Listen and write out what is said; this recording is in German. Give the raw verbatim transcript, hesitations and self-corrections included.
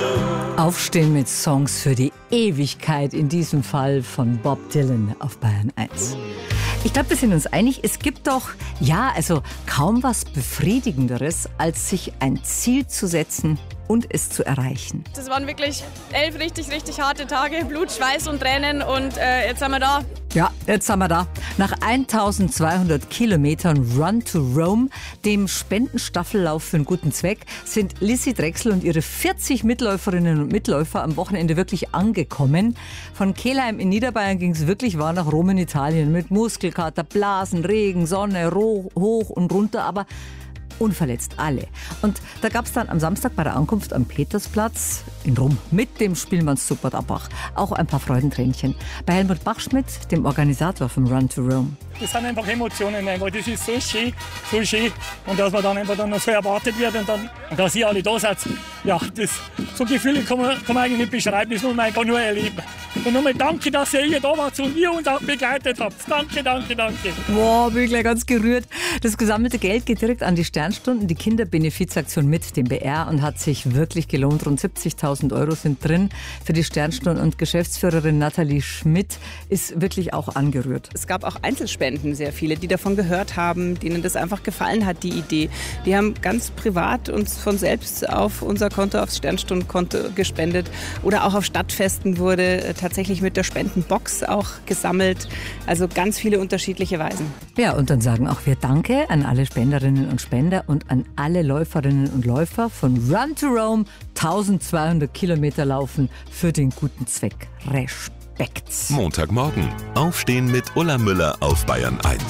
Aufstehen mit Songs für die Ewigkeit, in diesem Fall von Bob Dylan auf Bayern eins. Ich glaube, wir sind uns einig, es gibt doch, ja, also kaum was Befriedigenderes, als sich ein Ziel zu setzen und es zu erreichen. Das waren wirklich elf richtig, richtig harte Tage, Blut, Schweiß und Tränen und äh, jetzt sind wir da. Ja, jetzt sind wir da. Nach eintausendzweihundert Kilometern Run to Rome, dem Spendenstaffellauf für einen guten Zweck, sind Lissy Drechsel und ihre vierzig Mitläuferinnen und Mitläufer am Wochenende wirklich angekommen. Von Kelheim in Niederbayern ging es wirklich wahr nach Rom in Italien mit Muskelkater, Blasen, Regen, Sonne, Roh, hoch und runter, aber unverletzt alle. Und da gab es dann am Samstag bei der Ankunft am Petersplatz in Rom mit dem Spielmannszug Bad Abbach auch ein paar Freudentränchen. Bei Helmut Bachschmidt, dem Organisator vom Run to Rome. Das sind einfach Emotionen, weil das ist so schön, so schön. Und dass man dann einfach dann noch so erwartet wird und, dann, und dass ihr alle da seid. Ja, das, so Gefühle kann man, kann man eigentlich nicht beschreiben, das muss man einfach nur erleben. Und nochmal danke, dass ihr hier da wart und ihr uns auch begleitet habt. Danke, danke, danke. Boah, bin ich gleich ganz gerührt. Das gesammelte Geld geht direkt an die Sternstunden, die Kinderbenefizaktion mit dem B R und hat sich wirklich gelohnt. Rund siebzigtausend Euro sind drin für die Sternstunden und Geschäftsführerin Nathalie Schmidt ist wirklich auch angerührt. Es gab auch Einzelspenden, sehr viele, die davon gehört haben, denen das einfach gefallen hat, die Idee. Die haben ganz privat uns von selbst auf unser Konto, aufs Sternstundenkonto gespendet oder auch auf Stadtfesten wurde tatsächlich mit der Spendenbox auch gesammelt. Also ganz viele unterschiedliche Weisen. Ja, und dann sagen auch wir Danke an alle Spenderinnen und Spender und an alle Läuferinnen und Läufer von Run to Rome, eintausendzweihundert Kilometer laufen für den guten Zweck. Respekt. Montagmorgen. Aufstehen mit Ulla Müller auf Bayern eins.